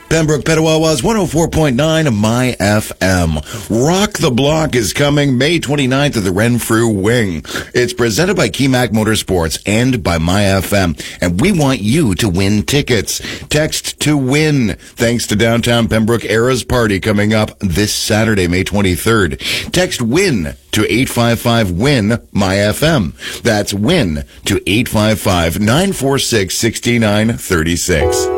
Pembroke Petawawa's 104.9 My FM. Rock the Block is coming May 29th at the Renfrew Wing. It's presented by Keymac Motorsports and by My FM. And we want you to win tickets. Text to WIN. Thanks to Downtown Pembroke Era's Party coming up this Saturday, May 23rd. Text WIN to 855-WIN-MY-FM. That's WIN to 855-946-6936.